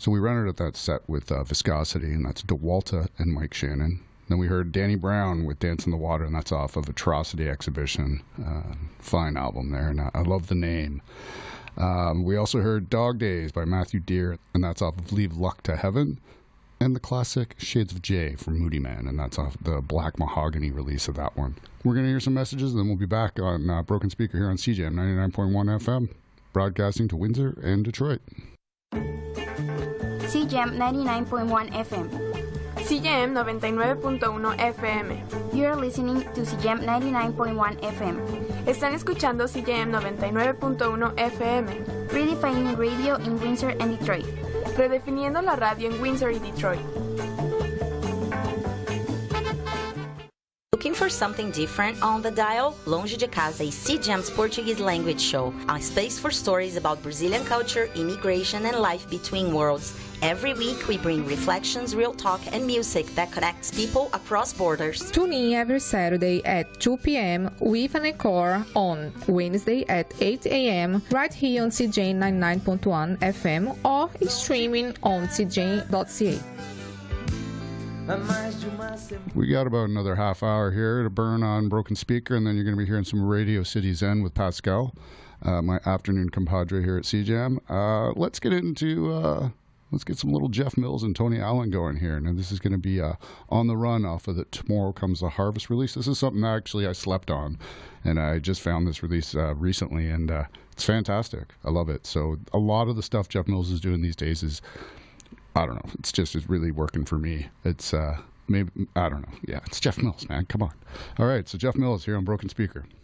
So we rented that set with Viscosity, and that's DeWalta and Mike Shannon. Then we heard Danny Brown with Dance in the Water, and that's off of Atrocity Exhibition. Fine album there, and I love the name. We also heard Dog Days by Matthew Deere, and that's off of Leave Luck to Heaven. And the classic Shades of J from Moody Man, and that's off the Black Mahogany release of that one. We're going to hear some messages, and then we'll be back on Broken Speaker here on CJAM 99.1 FM, broadcasting to Windsor and Detroit. CJAM 99.1 FM. CJAM 99.1 FM. You're listening to CJAM 99.1 FM. Están escuchando CJAM 99.1 FM. Redefining radio in Windsor and Detroit. Redefiniendo la radio en Windsor y Detroit. Looking for something different on the dial? Longe de Casa is CJAM's Portuguese language show, a space for stories about Brazilian culture, immigration, and life between worlds. Every week, we bring reflections, real talk, and music that connects people across borders. Tune in every Saturday at 2 p.m. with an encore on Wednesday at 8 a.m. right here on CJ 99.1 FM or streaming on cj.ca. We got about another half hour here to burn on Broken Speaker, and then you're going to be hearing some Radio City Zen with Pascal, my afternoon compadre here at CJAM. Let's get into... Let's get some little Jeff Mills and Tony Allen going here. And this is going to be On the Run off of the Tomorrow Comes the Harvest release. This is something that actually I slept on, and I just found this release recently, and it's fantastic. I love it. So a lot of the stuff Jeff Mills is doing these days is, I don't know, it's really working for me. It's maybe, I don't know. Yeah, it's Jeff Mills, man. Come on. All right, so Jeff Mills here on Broken Speaker.